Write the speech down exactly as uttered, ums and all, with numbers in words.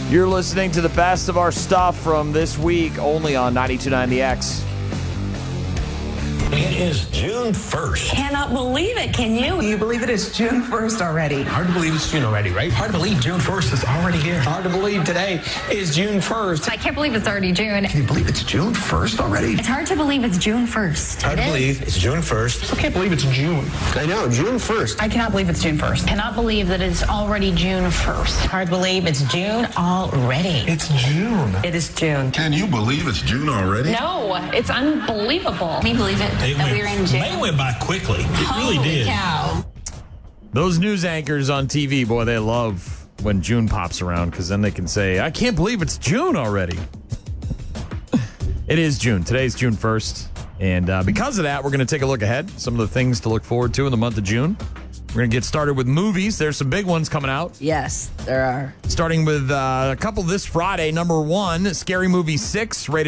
You're listening to the best of our stuff from this week, only on ninety-two point nine The X. It is June first. Cannot believe it, can you? Can you believe it is June first already? Hard to believe it's June already, right? Hard to believe June first is already here. Hard to believe today is June first. I can't believe it's already June. Can you believe it's June first already? It's hard to believe it's June first. Hard It to is. believe it's June first. I can't believe it's June. I know, June first. I cannot believe it's June first. Cannot believe that it's already June first. Hard to believe it's June already. It's June. It is June. Can you believe it's June already? No, it's unbelievable. Can you believe it, It that went, we're in June? May went by quickly. It really Holy did. cow. Those news anchors on T V, boy, they love when June pops around because then they can say, I can't believe it's June already. It is June. Today's June first. And uh, because of that, we're going to take a look ahead. Some of the things to look forward to in the month of June. We're going to get started with movies. There's some big ones coming out. Yes, there are. Starting with uh, a couple this Friday. Number one, Scary Movie six, rated